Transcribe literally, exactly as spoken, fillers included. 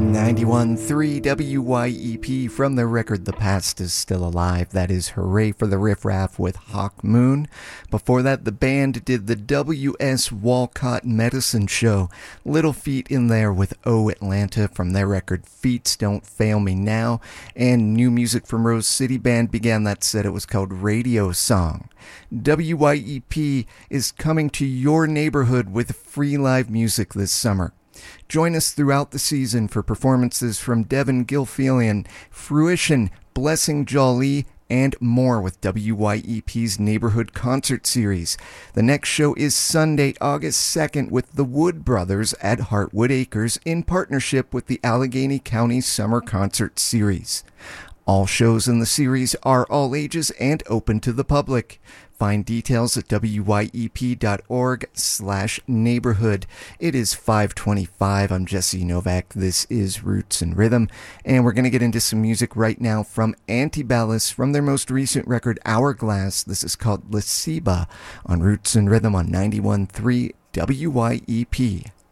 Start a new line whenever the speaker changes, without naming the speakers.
ninety-one point three W Y E P from the record The Past Is Still Alive. That is Hooray for the Riff Raff with Hawk Moon. Before that, the band did the W S Walcott Medicine Show. Little Feat in there with Oh Atlanta from their record Feats Don't Fail Me Now. And new music from Rose City Band began that set. It was called Radio Song. W Y E P is coming to your neighborhood with free live music this summer. Join us throughout the season for performances from Devin Gilfillian, Fruition, Blessing Jolie, and more with W Y E P's Neighborhood Concert Series. The next show is Sunday, August second with the Wood Brothers at Heartwood Acres in partnership with the Allegheny County Summer Concert Series. All shows in the series are all ages and open to the public. Find details at wyep.org slash neighborhood. It is five twenty-five. I'm Jesse Novak. This is Roots and Rhythm. And we're going to get into some music right now from Antiballus from their most recent record, Hourglass. This is called Lasiba on Roots and Rhythm on ninety-one point three W Y E P.